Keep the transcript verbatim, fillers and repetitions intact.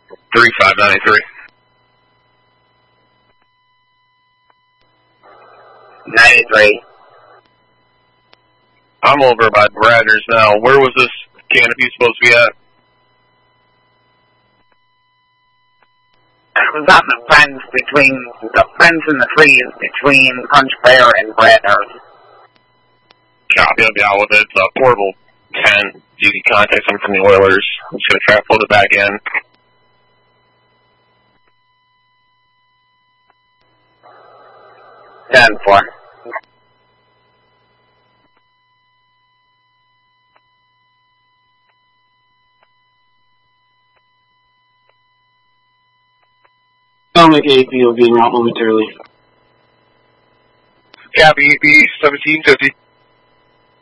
three five nine three. ninety-three. I'm over by Bradner's now. Where was this canopy supposed to be at? It was on the fence between, the fence and the trees between Punch Bear and Bradner's. Copy, I'll be out with it. It's uh, portable ten. You can contact them from the Oilers. I'm just going to try to pull it back in. ten four. Stomach A P will be out momentarily. Copy, E P seventeen fifty.